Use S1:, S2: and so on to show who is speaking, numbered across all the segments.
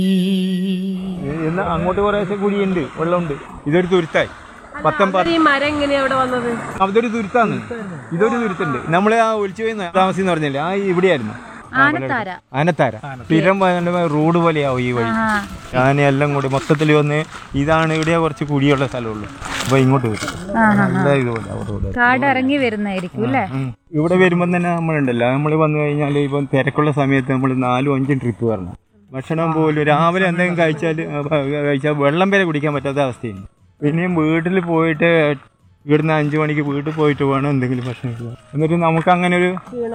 S1: അങ്ങോട്ട് കുറേശ്ശെ കുഴിയുണ്ട്, വെള്ളമുണ്ട്. ഇതൊരു തുരുത്തായി അതൊരു തുരുത്താന്ന്. ഇതൊരു തുരുത്തുണ്ട്. നമ്മള് ആ ഒലിച്ചു പോയി താമസിന്ന് പറഞ്ഞില്ലേ, ആ ഇവിടെയായിരുന്നു ആനത്താര. സ്ഥിരം റോഡ് പോലെയാവും ഈ വഴി. ആനയെല്ലാം കൂടി മൊത്തത്തിൽ വന്ന് ഇതാണ് ഇവിടെ കുറച്ച് കുഴിയുള്ള സ്ഥലമുള്ളൂ. അപ്പൊ ഇങ്ങോട്ട് വരും നല്ല ഇതുപോലെ
S2: കാടിറങ്ങി വരുന്നതായിരിക്കും അല്ലേ.
S1: ഇവിടെ വരുമ്പോൾ തന്നെ നമ്മളുണ്ടല്ലോ, നമ്മൾ വന്നു കഴിഞ്ഞാൽ ഇപ്പം തിരക്കുള്ള സമയത്ത് നമ്മൾ 4-5 ട്രിപ്പ് വരണം. ഭക്ഷണം പോലും രാവിലെ എന്തെങ്കിലും കഴിച്ചാൽ വെള്ളം വരെ കുടിക്കാൻ പറ്റാത്ത അവസ്ഥയുണ്ട്. പിന്നെയും വീട്ടിൽ പോയിട്ട് ഇവിടുന്ന് 5 മണിക്ക് വീട്ടിൽ പോയിട്ട് വേണം എന്തെങ്കിലും ഭക്ഷണം കഴിക്കാൻ. എന്നിട്ട് നമുക്ക് അങ്ങനെ ഒരു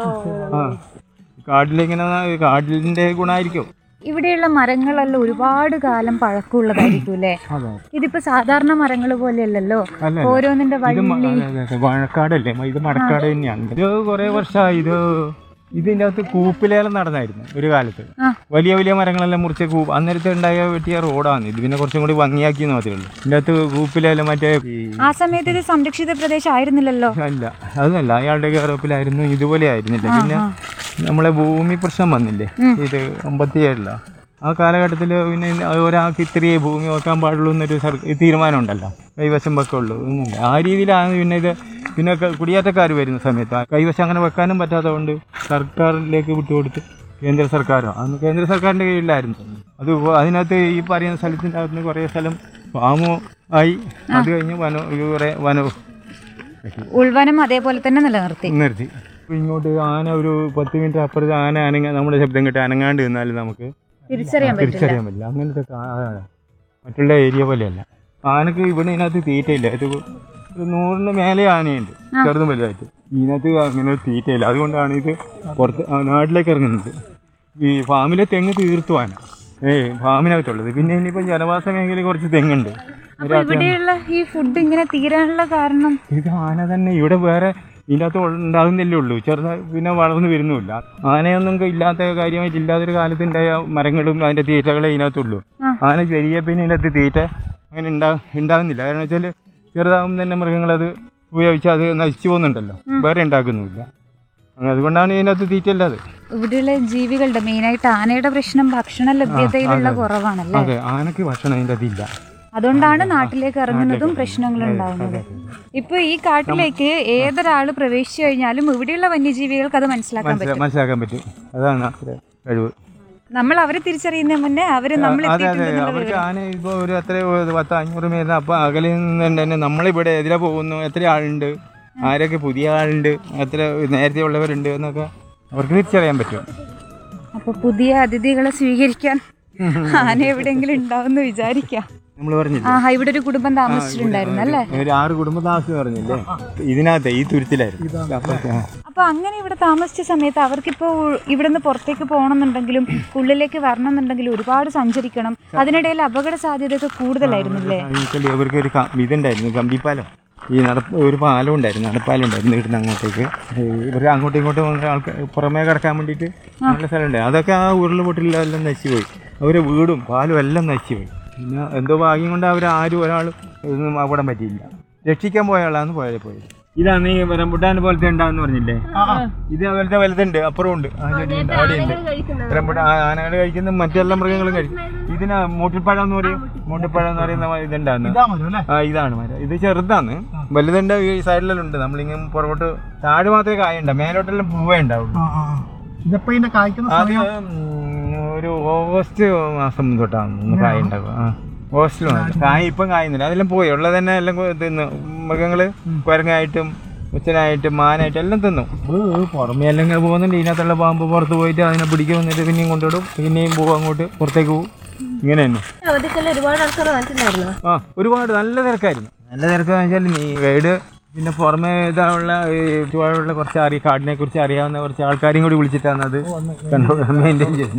S1: കാടിന്റെ ഗുണമായിരിക്കും.
S2: ഇവിടെയുള്ള മരങ്ങളെല്ലാം ഒരുപാട് കാലം പഴക്കമുള്ളതായിരിക്കും അല്ലേ. ഇതിപ്പോ സാധാരണ മരങ്ങൾ പോലെയല്ലല്ലോ, ഓരോന്നിന്റെ വഴി.
S1: മഴക്കാടല്ലേ, ഇത് മഴക്കാട് തന്നെയാണ്. ഇത് കുറെ വർഷമായി. ഇതിൻ്റെ അകത്ത് കൂപ്പിലേലം നടന്നായിരുന്നു ഒരു കാലത്ത്. വലിയ വലിയ മരങ്ങളെല്ലാം മുറിച്ച് അന്നേരത്തെ വെട്ടിയ റോഡാണ് ഇത്. പിന്നെ കുറച്ചും കൂടി ഭംഗിയാക്കിയെന്ന് മാത്രമേ ഉള്ളൂ. ഇതിൻ്റെ അകത്ത് കൂപ്പിലേലം മറ്റേ
S2: ആ സമയത്ത് ഇത് സംരക്ഷിത പ്രദേശം ആയിരുന്നില്ലല്ലോ.
S1: അല്ല, അതൊന്നല്ല, അയാളുടെ കേറപ്പിലായിരുന്നു. ഇതുപോലെ ആയിരുന്നില്ല. പിന്നെ നമ്മളെ ഭൂമി പ്രശ്നം വന്നില്ലേ, ഇത് 57 ആ കാലഘട്ടത്തിൽ പിന്നെ ഒരാൾക്ക് ഇത്രയേ ഭൂമി വെക്കാൻ പാടുള്ളൂ എന്നൊരു തീരുമാനം ഉണ്ടല്ലോ, കൈവശം വെക്കുള്ളൂ എന്നല്ല. ആ രീതിയിലാണ് പിന്നെ ഇത്. പിന്നെ കുടിയേറ്റക്കാർ വരുന്ന സമയത്ത് കൈവശം അങ്ങനെ വെക്കാനും പറ്റാത്തതുകൊണ്ട് സർക്കാരിലേക്ക് വിട്ടുകൊടുത്ത് കേന്ദ്ര സർക്കാരോ, അന്ന് കേന്ദ്ര സർക്കാരിൻ്റെ കീഴിലായിരുന്നു അത്. അതിനകത്ത് ഈ പറയുന്ന സ്ഥലത്തിൻ്റെ അകത്ത് കുറേ സ്ഥലം ഫാമോ ആയി. അത് കഴിഞ്ഞ് കുറേ വനവും
S2: ഉൾവനം അതേപോലെ തന്നെ നിർത്തി.
S1: ഇങ്ങോട്ട് ആന ഒരു 10 മിനിറ്റ് അപ്പുറത്ത് നമ്മുടെ ശബ്ദം കേട്ട് അനങ്ങാണ്ട് നിന്നാലും നമുക്ക് തിരിച്ചറിയാൻ പറ്റില്ല. അങ്ങനത്തെ മറ്റുള്ള ഏരിയ പോലെയല്ല. ആനക്ക് ഇവിടെ ഇതിനകത്ത് തീറ്റയില്ല. ഇത് 100 മേലെ ആനയുണ്ട്, ചെറുതും വലുതായിട്ട്. ഇതിനകത്ത് അങ്ങനെ ഒരു തീറ്റയില്ല. അതുകൊണ്ടാണ് ഇത് പുറത്ത് നാട്ടിലേക്ക് ഇറങ്ങുന്നത്. ഈ ഫാമിലെ തെങ്ങ് തീർത്തു ആന ഫാമിനകത്തുള്ളത്. പിന്നെ ഇനിയിപ്പോൾ ജനവാസ മേഖലയിൽ കുറച്ച് തെങ്ങുണ്ട്.
S2: ഈ ഫുഡ് ഇങ്ങനെ തീരാനുള്ള കാരണം
S1: ഇത് ആന തന്നെ. ഇവിടെ വേറെ ഇതിൻ്റെ അകത്ത് ഉണ്ടാകുന്നില്ലേ ഉള്ളൂ, ചെറുതായി പിന്നെ വളർന്നു വരുന്നുമില്ല. ആനയൊന്നും ഇല്ലാത്ത കാര്യമായിട്ട് ഇല്ലാത്തൊരു കാലത്തുണ്ടായ മരങ്ങളും അതിൻ്റെ തീറ്റകളെ ഇതിനകത്തുള്ളൂ. ആന ചെറിയ പിന്നെ ഇതിനകത്ത് തീറ്റ അങ്ങനെ ഉണ്ടാകുന്നില്ല. കാരണം വെച്ചാൽ ചെറുതാകുമ്പോൾ തന്നെ മൃഗങ്ങളത് ഉപയോഗിച്ച് അത് നശിച്ചു പോകുന്നുണ്ടല്ലോ, വേറെ ഉണ്ടാക്കുന്നുമില്ല. അതുകൊണ്ടാണ് ഇതിനകത്ത് തീറ്റ അല്ലാതെ.
S2: ഇവിടെയുള്ള ജീവികളുടെ മെയിനായിട്ട് ആനയുടെ പ്രശ്നം ഭക്ഷണ ലഭ്യതയിലുള്ള കുറവാണല്ലേ.
S1: അതെ, ആനക്ക് ഭക്ഷണം ഇതിൻ്റെ അതില്ല.
S2: അതുകൊണ്ടാണ് നാട്ടിലേക്ക് ഇറങ്ങുന്നതും പ്രശ്നങ്ങളും ഉണ്ടാകുന്നത്. ഇപ്പൊ ഈ കാട്ടിലേക്ക് ഏതൊരാൾ പ്രവേശിച്ചു കഴിഞ്ഞാലും ഇവിടെയുള്ള വന്യജീവികൾക്ക് അത് മനസ്സിലാക്കാൻ
S1: പറ്റും. അതാണ് കഴിവ്.
S2: നമ്മൾ അവരെ തിരിച്ചറിയുന്ന മുന്നേ അവര്
S1: അവർക്ക് ആന ഇപ്പോൾ ഒരു 10-500 മീറ്റർ അപ്പം അകലിൽ നിന്ന് തന്നെ നമ്മളിവിടെ എതിരെ പോകുന്നു, എത്ര ആളുണ്ട്, ആരൊക്കെ പുതിയ ആളുണ്ട്, എത്ര നേരത്തെ ഉള്ളവരുണ്ട് എന്നൊക്കെ അവർക്ക് തിരിച്ചറിയാൻ പറ്റും.
S2: അപ്പൊ പുതിയ അതിഥികളെ സ്വീകരിക്കാൻ ആന എവിടെയെങ്കിലും ഉണ്ടാവുമെന്ന് വിചാരിക്കാം.
S1: നമ്മൾ പറഞ്ഞില്ലേ
S2: ഇവിടെ ഒരു കുടുംബം താമസിച്ചിട്ടുണ്ടായിരുന്നു അല്ലേ.
S1: 6 കുടുംബം താമസിച്ചു പറഞ്ഞില്ലേ, ഇതിനകത്ത് ഈ തുരുത്തിലായിരുന്നു.
S2: അപ്പൊ അങ്ങനെ ഇവിടെ താമസിച്ച സമയത്ത് അവർക്കിപ്പോ ഇവിടുന്ന് പുറത്തേക്ക് പോകണമെന്നുണ്ടെങ്കിലും ഉള്ളിലേക്ക് വരണമെന്നുണ്ടെങ്കിലും ഒരുപാട് സഞ്ചരിക്കണം. അതിനിടയിൽ അപകട സാധ്യതയൊക്കെ കൂടുതലായിരുന്നില്ലേ.
S1: അവർക്ക് ഒരു ഇതുണ്ടായിരുന്നു, കമ്പിപ്പാലം. ഈ ഒരു പാലം ഉണ്ടായിരുന്നു, നടപ്പാലം ഉണ്ടായിരുന്നു വീട്ടിൽ അങ്ങോട്ടേക്ക്. ഇവർക്ക് അങ്ങോട്ടും ഇങ്ങോട്ടും ആൾക്കാർ പുറമേ കിടക്കാൻ വേണ്ടിയിട്ട് നല്ല സ്ഥലം ഉണ്ടായിരുന്നു. അതൊക്കെ ആ ഉരുൾപൊട്ടിലെല്ലാം നശിച്ചു പോയി. അവരെ വീടും പാലും എല്ലാം നശിച്ചു പോയി. പിന്നെ എന്തോ ഭാഗ്യം കൊണ്ട് ഒരാൾ ഇതൊന്നും അവിടെ പറ്റിയില്ല. രക്ഷിക്കാൻ പോയ ആളാണ് പോയത്. ഇതാണ് ഈ റംബുട്ടാൻ പോലത്തെ ഉണ്ടാകുന്ന പറഞ്ഞില്ലേ, ഇത് പോലത്തെ വലുതുണ്ട്, അപ്പുറം ഉണ്ട്, അവിടെയുണ്ട്. റംബുട്ടാൻ ആനകൾ കഴിക്കുന്ന മറ്റെല്ലാ മൃഗങ്ങളും കഴിക്കും. ഇതിന് മൂട്ടിപ്പഴം എന്ന് പറയും. മൂട്ടിപ്പഴം എന്ന് പറയുന്ന ഇതുണ്ടാകുന്ന ഇതാണ് മരം. ഇത് ചെറുതാണ്, വലുതുണ്ട് ഈ സൈഡിലെല്ലാം ഉണ്ട്. നമ്മളിങ്ങനെ പുറകോട്ട് താഴെ മാത്രമേ കായുണ്ട, മേലോട്ടെല്ലാം പൂവേ ഉണ്ടാവുള്ളൂ. അത് ഒരു ഓഗസ്റ്റ് മാസം തൊട്ടാണ് കായ ഉണ്ടാവുക. ഓഗസ്റ്റിലാണ് കായ. ഇപ്പം കായുന്നില്ല, അതെല്ലാം പോയി. ഉള്ളത് തന്നെ എല്ലാം തിന്നു. മൃഗങ്ങള് കുരങ്ങായിട്ടും ഉച്ചനായിട്ടും മാനായിട്ടും എല്ലാം തിന്നു. പുറമേ എല്ലാം പോകുന്നുണ്ട്. ഇതിനകത്തുള്ള പാമ്പ് പുറത്ത് പോയിട്ട് അതിനെ പിടിക്കാൻ വന്നിട്ട് പിന്നെയും കൊണ്ടുവിടും, പിന്നെയും പോകും, അങ്ങോട്ട് പുറത്തേക്ക് പോകും. ഇങ്ങനെ തന്നെ. ഒരുപാട് നല്ല തിരക്കായിരുന്നു. നല്ല തിരക്കെന്ന് വെച്ചാൽ ഈ ഗൈഡ് പിന്നെ പുറമെ ഇതായുള്ള ചുവടുള്ള കുറച്ച് കാടിനെ കുറിച്ച് അറിയാവുന്ന കുറച്ച് ആൾക്കാരെയും കൂടി വിളിച്ചിട്ടാണ് അത് മെയിൻറ്റെയിൻ ചെയ്യുന്നത്.